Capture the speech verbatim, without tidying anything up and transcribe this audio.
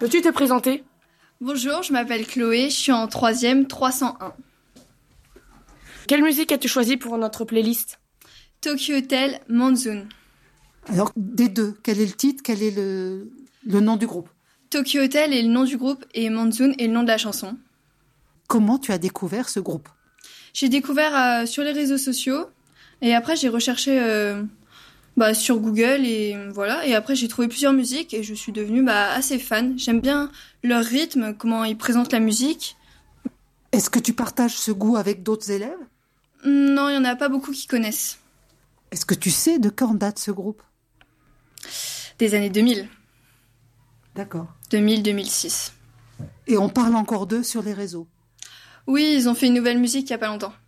Peux-tu te présenter? Bonjour, je m'appelle Chloé, je suis en troisième trois cent un. Quelle musique as-tu choisi pour notre playlist? Tokyo Hotel, Monsoon. Alors, des deux, quel est le titre, quel est le, le nom du groupe? Tokyo Hotel est le nom du groupe et Monsoon est le nom de la chanson. Comment tu as découvert ce groupe? J'ai découvert euh, sur les réseaux sociaux et après j'ai recherché euh, bah, sur Google et voilà. Et après j'ai trouvé plusieurs musiques et je suis devenue bah, assez fan. J'aime bien leur rythme, comment ils présentent la musique. Est-ce que tu partages ce goût avec d'autres élèves? Non, il n'y en a pas beaucoup qui connaissent. Est-ce que tu sais de quand date ce groupe? Des années deux mille. D'accord. deux mille deux mille six. Et on parle encore d'eux sur les réseaux? Oui, ils ont fait une nouvelle musique il n'y a pas longtemps.